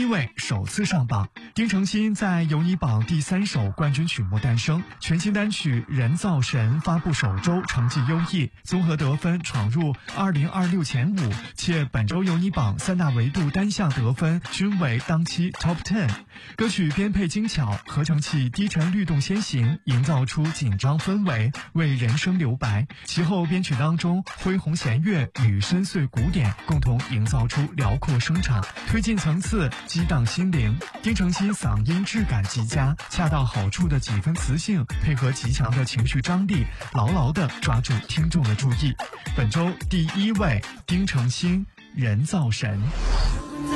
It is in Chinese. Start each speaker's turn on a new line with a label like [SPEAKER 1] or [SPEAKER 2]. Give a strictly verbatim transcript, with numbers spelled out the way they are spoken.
[SPEAKER 1] 一位首次上榜。丁程鑫在有你榜第三首冠军曲目诞生，全新单曲《人造神》发布首周成绩优异，综合得分闯入二零二六前五，且本周有你榜三大维度单项得分均为当期 top ten。歌曲编配精巧，合成器低沉律动先行，营造出紧张氛围，为人声留白。其后编曲当中，恢宏弦乐与深邃鼓点共同营造出辽阔声场，推进层次，激荡心灵。丁程鑫嗓音质感极佳，恰到好处的几分磁性，配合极强的情绪张力，牢牢地抓住听众的注意。本周第一位，丁程鑫，人造神。